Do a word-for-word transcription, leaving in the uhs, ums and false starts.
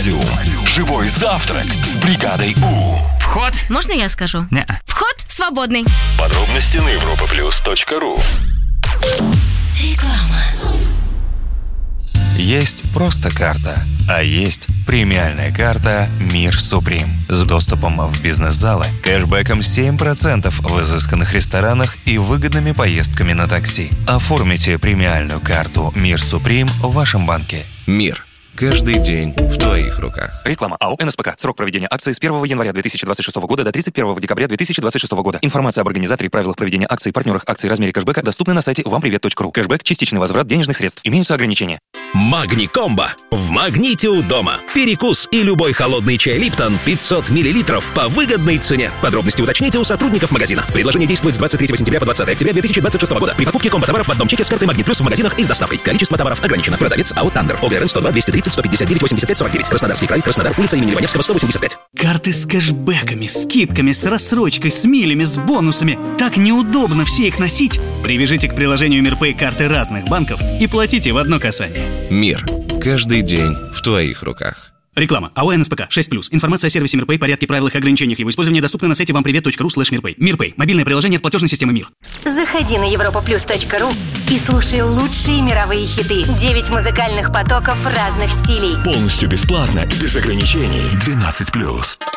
Радио. Живой завтрак с бригадой У. Вход. Можно я скажу? Не-а. Вход свободный. Подробности на европа плюс точка ру. Реклама. Есть просто карта, а есть премиальная карта «Мир Суприм» с доступом в бизнес-залы, кэшбэком семь процентов в изысканных ресторанах и выгодными поездками на такси. Оформите премиальную карту «Мир Суприм» в вашем банке. Мир. Каждый день в твоих руках. Реклама АО «НСПК». Срок проведения акции с первого января две тысячи двадцать шестого года до тридцать первого декабря две тысячи двадцать шестого года. Информация об организаторе и правилах проведения акций, партнерах акций, размере кэшбэка доступны на сайте вам привет точка ру. Кэшбэк – частичный возврат денежных средств. Имеются ограничения. Магни-комбо. В магните у дома. Перекус и любой холодный чай Липтон пятьсот миллилитров по выгодной цене. Подробности уточните у сотрудников магазина. Предложение действует с двадцать третьего сентября по двадцатое октября две тысячи двадцать шестого года. При покупке комбо-товаров в одном чеке с картой Магнит Плюс в магазинах и с доставкой. Количество товаров ограничено. Продавец АО «Тандер». ОГРН сто два двести тридцать сто пятьдесят девять восемьдесят пять сорок девять. Краснодарский край. Краснодар. Улица имени Ливаневского, сто восемьдесят пять. Карты с кэшбэками, скидками, с рассрочкой, с милями, с бонусами. Так неудобно все их носить. Привяжите к приложению МирПэй карты разных банков и платите в одно касание. Мир. Каждый день в твоих руках. Реклама. АО «НСПК». шесть плюс. Информация о сервисе МирПэй, порядке, правилах и ограничениях его использования доступна на сайте вам привет точка ру слэш мирпэй. МирПэй. Мобильное приложение от платежной системы Мир. Заходи на европа плюс точка ру и слушай лучшие мировые хиты. Девять музыкальных потоков разных стилей. Полностью бесплатно, без ограничений. двенадцать плюс.